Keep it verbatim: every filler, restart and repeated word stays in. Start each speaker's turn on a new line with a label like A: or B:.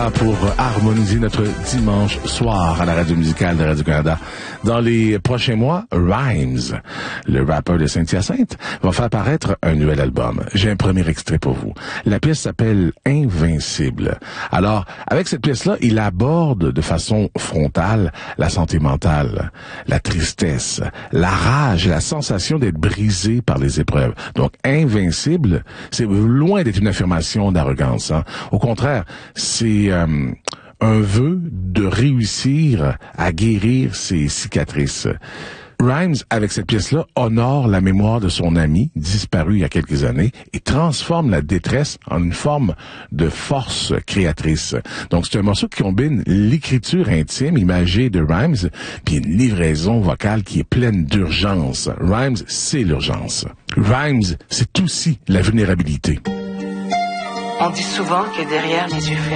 A: là pour harmoniser notre dimanche soir à la radio musicale de Radio-Canada. Dans les prochains mois, Rhymes, le rappeur de Saint-Hyacinthe, va faire paraître un nouvel album. J'ai un premier extrait pour vous. La pièce s'appelle Invincible. Alors, avec cette pièce-là, il aborde de façon frontale la santé mentale, la tristesse, la rage, la sensation d'être brisé par les épreuves. Donc, Invincible, c'est loin d'être une affirmation d'arrogance. Hein. Au contraire, c'est euh, un vœu de réussir à guérir ses cicatrices. Rhymes, avec cette pièce-là, honore la mémoire de son ami, disparu il y a quelques années, et transforme la détresse en une forme de force créatrice. Donc, c'est un morceau qui combine l'écriture intime, imagée de Rhymes, puis une livraison vocale qui est pleine d'urgence. Rhymes, c'est l'urgence. Rhymes, c'est aussi la vulnérabilité.
B: On dit souvent que derrière les yeux fermés,